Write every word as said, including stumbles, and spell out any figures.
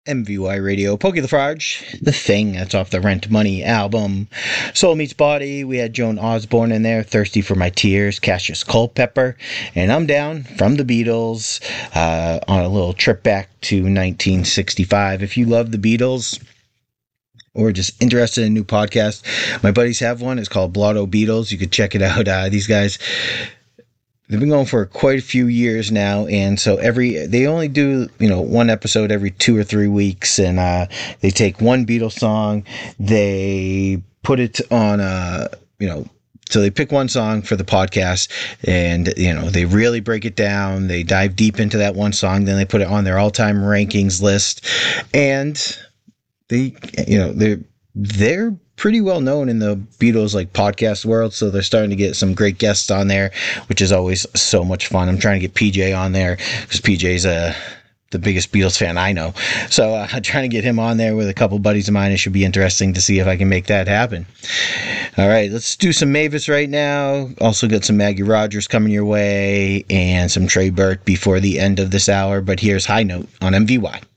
M V Y Radio, Pokey LaFarge, The Thing, that's off the Rent Money album. Soul Meets Body, we had Joan Osborne in there, Thirsty for My Tears, Cassius Culpepper, and I'm Down from the Beatles, uh, on a little trip back to nineteen sixty-five. If you love the Beatles, or just interested in a new podcast, my buddies have one. It's called Blotto Beatles. You could check it out. Uh, these guys, they've been going for quite a few years now, and so every they only do, you know, one episode every two or three weeks, and uh, they take one Beatles song, they put it on a, you know, so they pick one song for the podcast, and, you know, they really break it down, they dive deep into that one song, then they put it on their all-time rankings list, and they, you know, they're they're pretty well known in the Beatles like podcast world, so they're starting to get some great guests on there, which is always so much fun. I'm trying to get P J on there because P J's uh, the biggest Beatles fan I know, so uh, I'm trying to get him on there with a couple buddies of mine. It should be interesting to see if I can make that happen. All right, let's do some Mavis right now. Also got some Maggie Rogers coming your way and some Trey Burke before the end of this hour, but here's High Note on M V Y.